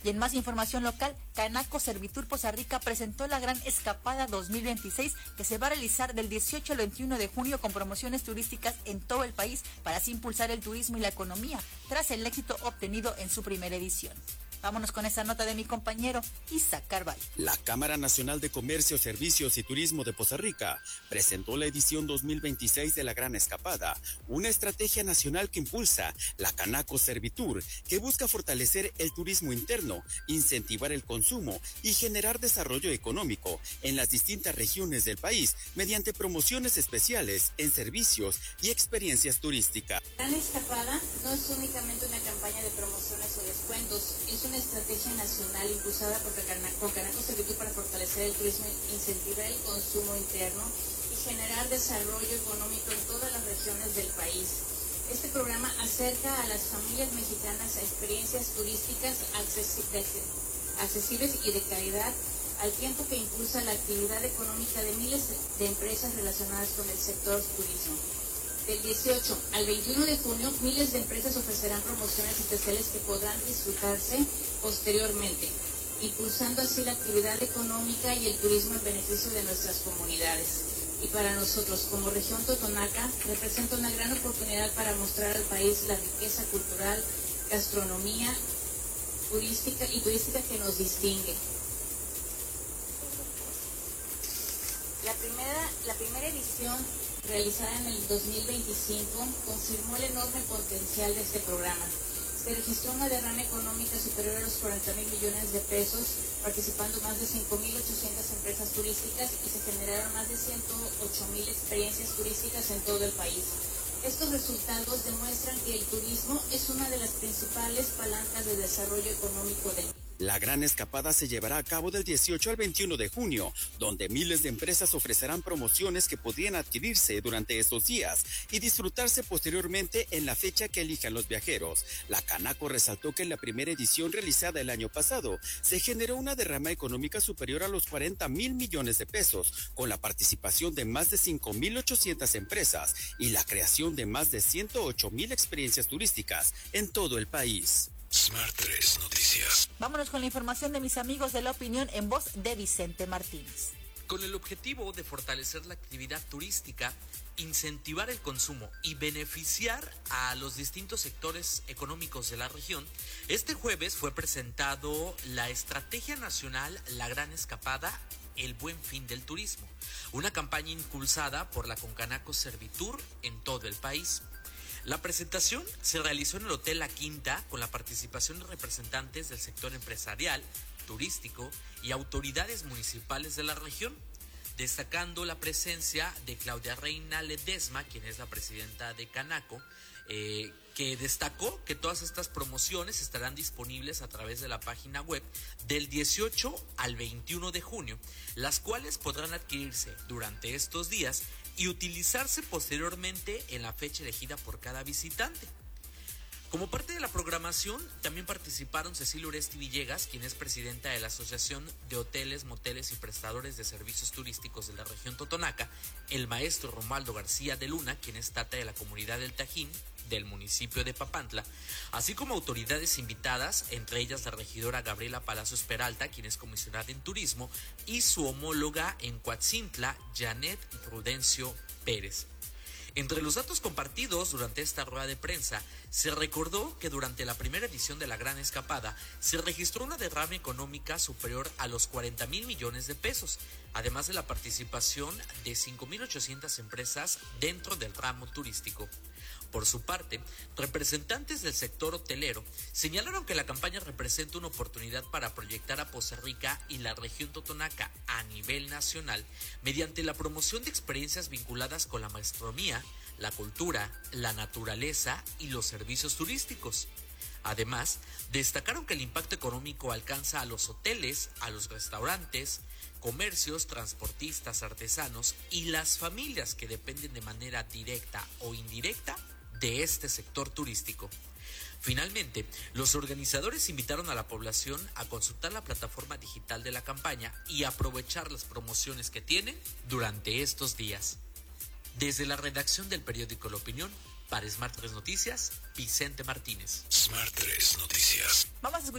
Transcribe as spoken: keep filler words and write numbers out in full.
Y en más información local, Canaco Servitur Poza Rica presentó la Gran Escapada dos mil veintiséis, que se va a realizar del dieciocho al veintiuno de junio con promociones turísticas en todo el país para así impulsar el turismo y la economía, tras el éxito obtenido en su primera edición. Vámonos con esa nota de mi compañero Isaac Carvalho. La Cámara Nacional de Comercio, Servicios y Turismo de Poza Rica presentó la edición dos mil veintiséis de la Gran Escapada, una estrategia nacional que impulsa la Canaco Servitur, que busca fortalecer el turismo interno, incentivar el consumo y generar desarrollo económico en las distintas regiones del país mediante promociones especiales en servicios y experiencias turísticas. La Gran Escapada no es únicamente una campaña de promociones o descuentos, es una estrategia nacional impulsada por Canaco Servitur para fortalecer el turismo, incentivar el consumo interno y generar desarrollo económico en todas las regiones del país. Este programa acerca a las familias mexicanas a experiencias turísticas accesibles y de calidad, al tiempo que impulsa la actividad económica de miles de empresas relacionadas con el sector turismo. Del dieciocho al veintiuno de junio, miles de empresas ofrecerán promociones especiales que podrán disfrutarse posteriormente, impulsando así la actividad económica y el turismo en beneficio de nuestras comunidades. Y para nosotros, como región Totonaca, representa una gran oportunidad para mostrar al país la riqueza cultural, gastronomía turística y turística que nos distingue. La primera, la primera edición, realizada en el dos mil veinticinco, confirmó el enorme potencial de este programa. Se registró una derrama económica superior a los cuarenta mil millones de pesos, participando más de cinco mil ochocientas empresas turísticas y se generaron más de ciento ocho mil experiencias turísticas en todo el país. Estos resultados demuestran que el turismo es una de las principales palancas de desarrollo económico del país. La Gran Escapada se llevará a cabo del dieciocho al veintiuno de junio, donde miles de empresas ofrecerán promociones que podrían adquirirse durante estos días y disfrutarse posteriormente en la fecha que elijan los viajeros. La Canaco resaltó que en la primera edición realizada el año pasado se generó una derrama económica superior a los cuarenta mil millones de pesos, con la participación de más de cinco mil ochocientas empresas y la creación de más de ciento ocho mil experiencias turísticas en todo el país. Smart tres Noticias. Vámonos con la información de mis amigos de la opinión en voz de Vicente Martínez. Con el objetivo de fortalecer la actividad turística, incentivar el consumo y beneficiar a los distintos sectores económicos de la región, este jueves fue presentado la Estrategia Nacional La Gran Escapada, el Buen Fin del Turismo, una campaña impulsada por la Concanaco Servitur en todo el país. La presentación se realizó en el Hotel La Quinta con la participación de representantes del sector empresarial, turístico y autoridades municipales de la región, destacando la presencia de Claudia Reina Ledesma, quien es la presidenta de Canaco, eh, que destacó que todas estas promociones estarán disponibles a través de la página web del dieciocho al veintiuno de junio, las cuales podrán adquirirse durante estos días y utilizarse posteriormente en la fecha elegida por cada visitante. Como parte de la programación, también participaron Cecilia Uresti Villegas, quien es presidenta de la Asociación de Hoteles, Moteles y Prestadores de Servicios Turísticos de la región Totonaca, el maestro Romualdo García de Luna, quien es tata de la comunidad del Tajín, del municipio de Papantla, así como autoridades invitadas, entre ellas la regidora Gabriela Palacios Peralta, quien es comisionada en turismo, y su homóloga en Coatzintla, Janet Prudencio Pérez. Entre los datos compartidos durante esta rueda de prensa, se recordó que durante la primera edición de la Gran Escapada se registró una derrama económica superior a los cuarenta mil millones de pesos, además de la participación de cinco mil ochocientas empresas dentro del ramo turístico. Por su parte, representantes del sector hotelero señalaron que la campaña representa una oportunidad para proyectar a Poza Rica y la región Totonaca a nivel nacional mediante la promoción de experiencias vinculadas con la gastronomía, la cultura, la naturaleza y los servicios turísticos. Además, destacaron que el impacto económico alcanza a los hoteles, a los restaurantes, comercios, transportistas, artesanos y las familias que dependen de manera directa o indirecta de este sector turístico. Finalmente, los organizadores invitaron a la población a consultar la plataforma digital de la campaña y aprovechar las promociones que tienen durante estos días. Desde la redacción del periódico La Opinión, para Smart tres Noticias, Vicente Martínez. Smart tres Noticias. Vamos a escuchar